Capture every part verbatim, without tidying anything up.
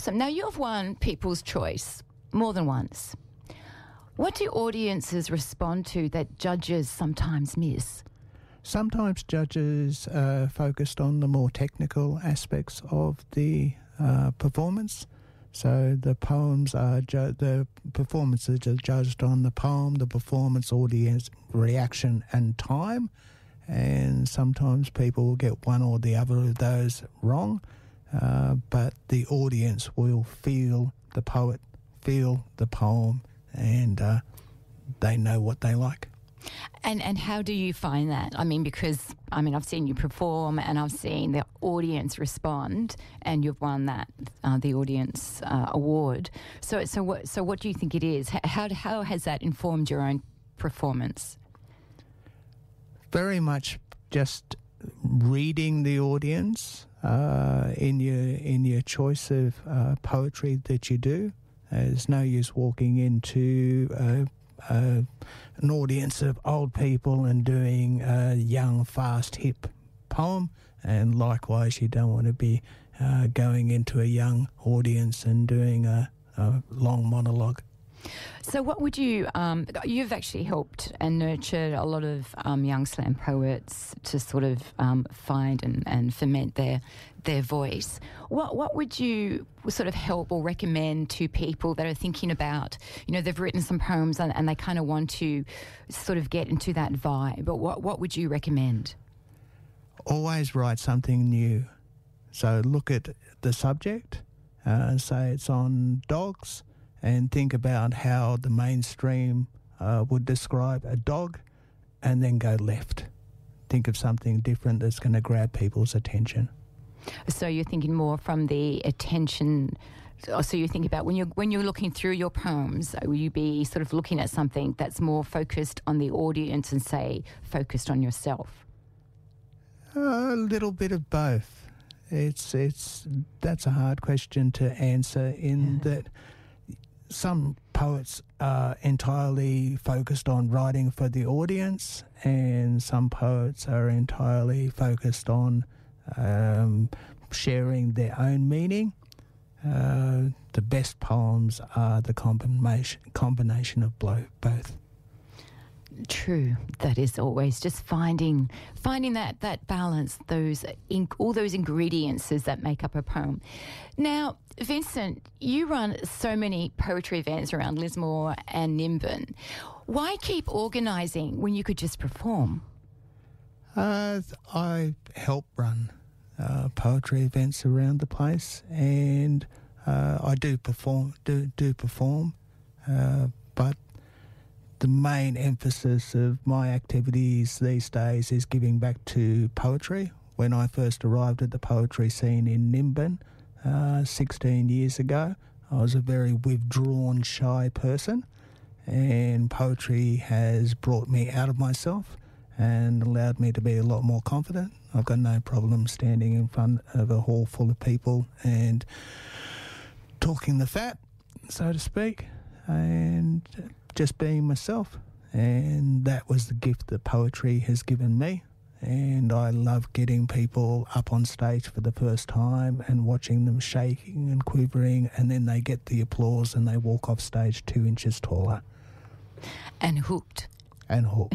So now you've won People's Choice more than once. What do audiences respond to that judges sometimes miss? Sometimes judges are focused on the more technical aspects of the uh, performance. So the poems are ju- the performances are judged on the poem, the performance, audience reaction, and time. And sometimes people will get one or the other of those wrong, uh, but the audience will feel the poet, feel the poem, and uh, they know what they like. And and how do you find that? I mean, because, I mean, I've seen you perform and I've seen the audience respond, and you've won that, uh, the audience uh, award. So so what, so what do you think it is? How, how has that informed your own performance? Very much just reading the audience uh, in your in your choice of uh, poetry that you do. There's no use walking into uh, uh, an audience of old people and doing a young, fast, hip poem, and likewise you don't want to be uh, going into a young audience and doing a, a long monologue. So what would you, um, you've actually helped and nurtured a lot of um, young slam poets to sort of um, find and, and ferment their their voice. What what would you sort of help or recommend to people that are thinking about, you know, they've written some poems and, and they kind of want to sort of get into that vibe, but what, what would you recommend? Always write something new. So look at the subject, uh, say it's on dogs, and think about how the mainstream uh, would describe a dog, and then go left. Think of something different that's going to grab people's attention. So you're thinking more from the attention. So you think about when you're when you're looking through your poems, will you be sort of looking at something that's more focused on the audience and say focused on yourself? A little bit of both. It's it's that's a hard question to answer. In yeah. that. Some poets are entirely focused on writing for the audience, and some poets are entirely focused on um, sharing their own meaning. Uh, the best poems are the combination combination of both. True. That is always just finding finding that, that balance, those in, all those ingredients that make up a poem. Now, Vincent, you run so many poetry events around Lismore and Nimbin. Why keep organising when you could just perform? Uh, I help run uh, poetry events around the place, and uh, I do perform. Do do perform, uh, but the main emphasis of my activities these days is giving back to poetry. When I first arrived at the poetry scene in Nimbin uh, sixteen years ago, I was a very withdrawn, shy person, and poetry has brought me out of myself and allowed me to be a lot more confident. I've got no problem standing in front of a hall full of people and talking the fat, so to speak, and just being myself. And that was the gift that poetry has given me. And I love getting people up on stage for the first time and watching them shaking and quivering, and then they get the applause and they walk off stage two inches taller. And hooked. And hooked.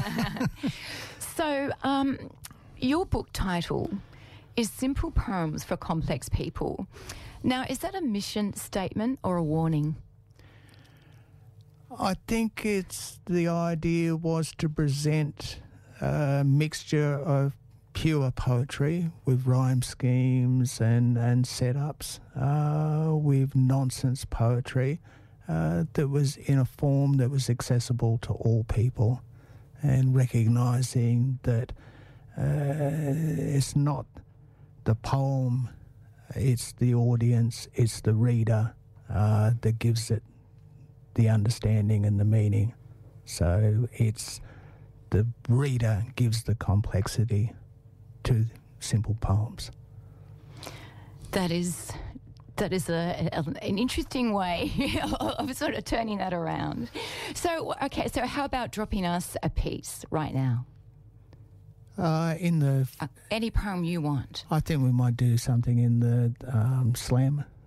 So um, your book title is Simple Poems for Complex People. Now, is that a mission statement or a warning? I think it's the idea was to present a mixture of pure poetry with rhyme schemes and, and setups, uh, with nonsense poetry uh, that was in a form that was accessible to all people, and recognising that uh, it's not the poem, it's the audience, it's the reader uh, that gives it the understanding and the meaning. So it's the reader gives the complexity to simple poems. That is that is a, a, an interesting way of sort of turning that around. So, okay, so how about dropping us a piece right now? Uh, in the... Uh, any poem you want. I think we might do something in the um, slam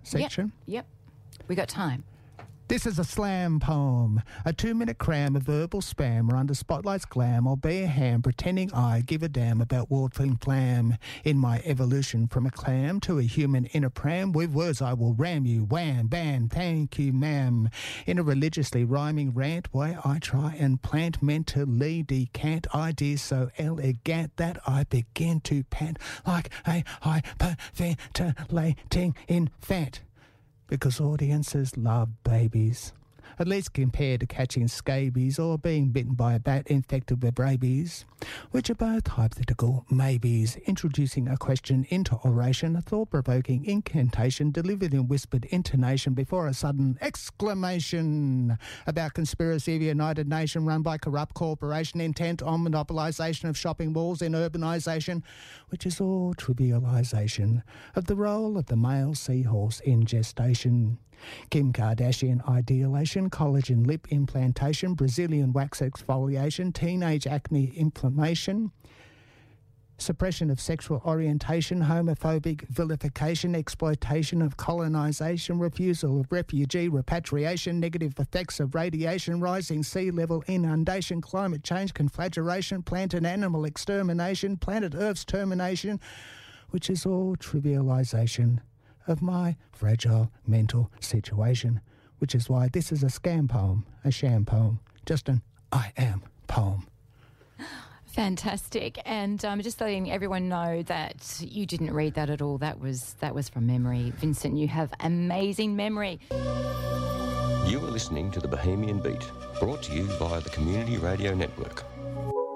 section. Yep. yep. We got time. This is a slam poem, a two-minute cram of verbal spam, or under spotlight's glam, I'll be a ham pretending I give a damn about world-famed flam. In my evolution from a clam to a human in a pram, with words I will ram you, wham, bam, thank you, ma'am. In a religiously rhyming rant, where I try and plant mentally decant ideas so elegant that I begin to pant like a hyperventilating infant. Because audiences love babies, at least compared to catching scabies or being bitten by a bat infected with rabies, which are both hypothetical maybes. Introducing a question into oration, a thought-provoking incantation delivered in whispered intonation before a sudden exclamation about conspiracy of a United Nation run by corrupt corporation intent on monopolisation of shopping malls in urbanisation, which is all trivialisation of the role of the male seahorse in gestation. Kim Kardashian ideation, collagen lip implantation, Brazilian wax exfoliation, teenage acne inflammation, suppression of sexual orientation, homophobic vilification, exploitation of colonisation, refusal of refugee repatriation, negative effects of radiation, rising sea level inundation, climate change, conflagration, plant and animal extermination, planet Earth's termination, which is all trivialisation of my fragile mental situation, which is why this is a scam poem, a sham poem, just an I am poem. Fantastic. And um, just letting everyone know that you didn't read that at all. That was that was from memory. Vincent, you have amazing memory. You are listening to The Bohemian Beat, brought to you via the Community Radio Network.